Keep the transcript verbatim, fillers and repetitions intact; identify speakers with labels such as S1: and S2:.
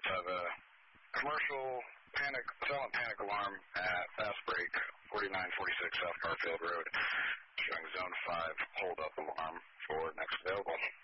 S1: units have a commercial panic, silent panic alarm at fast break forty-nine forty-six South Garfield Road, showing zone five hold up alarm for next available.